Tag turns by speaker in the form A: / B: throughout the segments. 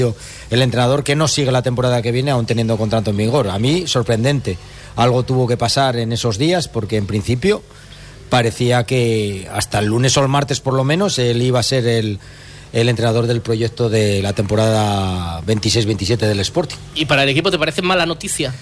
A: el entrenador que no sigue la temporada que viene aún teniendo contrato en vigor. A mí, sorprendente. Algo tuvo que pasar en esos días porque en principio parecía que hasta el lunes o el martes por lo menos él iba a ser el entrenador del proyecto de la temporada 26-27 del Sporting.
B: ¿Y para el equipo te parece mala noticia?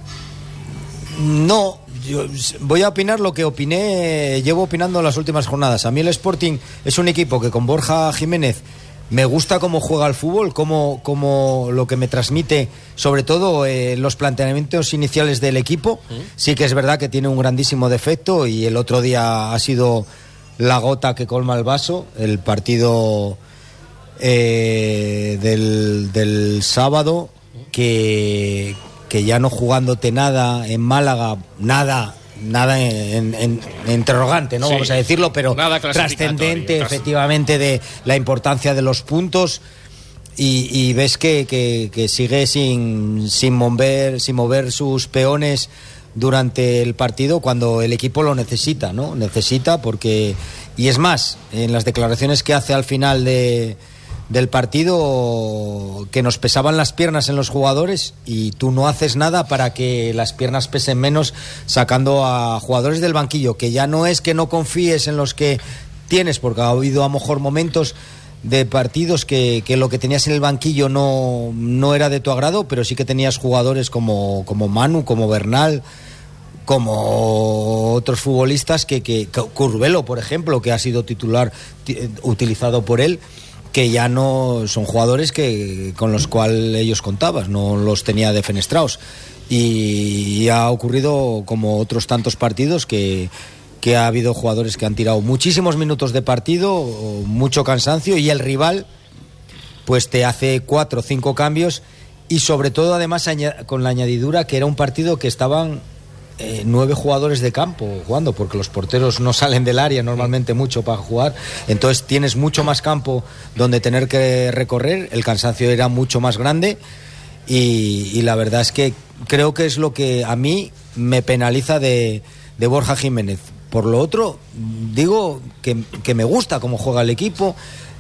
A: No, yo voy a opinar lo que llevo opinando las últimas jornadas. A mí el Sporting es un equipo que con Borja Jiménez me gusta cómo juega al fútbol, cómo lo que me transmite, sobre todo los planteamientos iniciales del equipo. Sí que es verdad que tiene un grandísimo defecto y el otro día ha sido la gota que colma el vaso, el partido del sábado, que ya no jugándote nada en Málaga, nada en interrogante, ¿no? Sí, vamos a decirlo, pero trascendente efectivamente de la importancia de los puntos y ves que sigue sin mover sus peones durante el partido cuando el equipo lo necesita, ¿no? Necesita porque... Y es más, en las declaraciones que hace al final del partido, que nos pesaban las piernas en los jugadores y tú no haces nada para que las piernas pesen menos sacando a jugadores del banquillo, que ya no es que no confíes en los que tienes, porque ha habido a lo mejor momentos de partidos que lo que tenías en el banquillo no era de tu agrado, pero sí que tenías jugadores como Manu, como Bernal, como otros futbolistas que Curbelo, por ejemplo, que ha sido titular utilizado por él, que ya no son jugadores con los cuales ellos contabas, no los tenía defenestrados. Y ha ocurrido como otros tantos partidos que ha habido jugadores que han tirado muchísimos minutos de partido, mucho cansancio, y el rival pues te hace 4 o 5 cambios y sobre todo además con la añadidura que era un partido que estaban 9 jugadores de campo jugando, porque los porteros no salen del área normalmente mucho para jugar, entonces tienes mucho más campo donde tener que recorrer, el cansancio era mucho más grande y la verdad es que creo que es lo que a mí me penaliza de Borja Jiménez. Por lo otro, digo que me gusta cómo juega el equipo,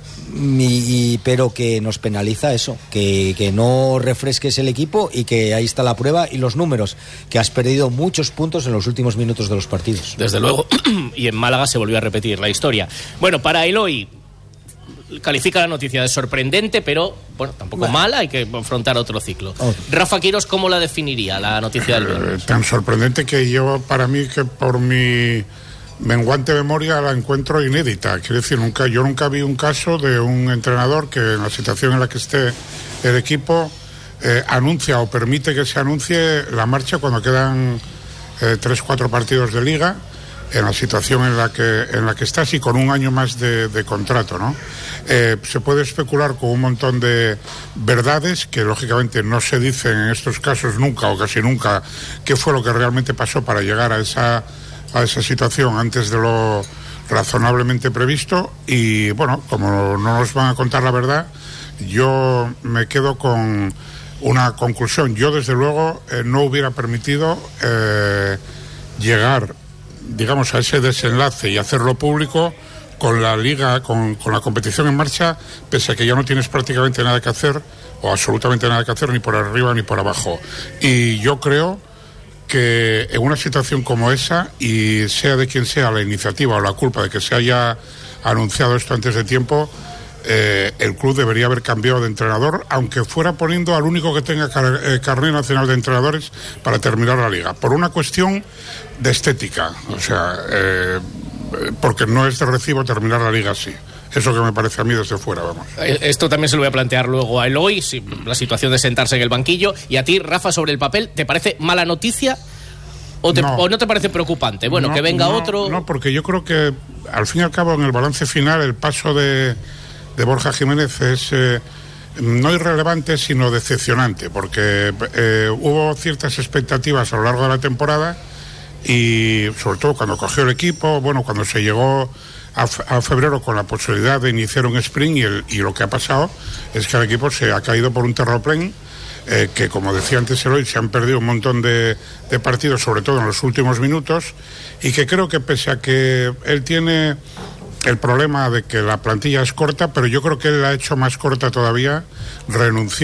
A: pero que nos penaliza eso, que no refresques el equipo y que ahí está la prueba y los números, que has perdido muchos puntos en los últimos minutos de los partidos.
B: Desde luego, y en Málaga se volvió a repetir la historia. Bueno, para Eloy califica la noticia de sorprendente, pero bueno, tampoco mala, hay que afrontar otro ciclo. Rafa Quirós, ¿cómo la definiría la noticia del viernes?
C: Tan sorprendente que yo, para mí, que por mi menguante memoria la encuentro inédita. Quiero decir, yo nunca vi un caso de un entrenador que en la situación en la que esté el equipo anuncia o permite que se anuncie la marcha cuando quedan 3-4 partidos de liga, en la situación en la que estás y con un año más de contrato, ¿no? Se puede especular con un montón de verdades que lógicamente no se dicen en estos casos nunca o casi nunca qué fue lo que realmente pasó para llegar a esa situación antes de lo razonablemente previsto. Y bueno, como no nos van a contar la verdad, yo me quedo con una conclusión. Yo desde luego no hubiera permitido llegar, digamos, a ese desenlace y hacerlo público con la liga, con la competición en marcha, pese a que ya no tienes prácticamente nada que hacer o absolutamente nada que hacer ni por arriba ni por abajo. Y yo creo que en una situación como esa, y sea de quien sea la iniciativa o la culpa de que se haya anunciado esto antes de tiempo, el club debería haber cambiado de entrenador, aunque fuera poniendo al único que tenga carnet nacional de entrenadores para terminar la liga, por una cuestión de estética, o sea, porque no es de recibo terminar la liga así. Eso que me parece a mí desde fuera, vamos.
B: Esto también se lo voy a plantear luego a Eloy, la situación de sentarse en el banquillo. Y a ti, Rafa, sobre el papel, ¿te parece mala noticia o no te parece preocupante? Bueno, que venga otro...
C: No, porque yo creo que, al fin y al cabo, en el balance final, el paso de Borja Jiménez es no irrelevante, sino decepcionante, porque hubo ciertas expectativas a lo largo de la temporada y, sobre todo, cuando cogió el equipo, bueno, cuando se llegó a febrero con la posibilidad de iniciar un sprint y lo que ha pasado es que el equipo se ha caído por un terraplén, que, como decía antes Eloy, se han perdido un montón de partidos, sobre todo en los últimos minutos, y que creo que pese a que él tiene el problema de que la plantilla es corta, pero yo creo que él la ha hecho más corta todavía, renunciando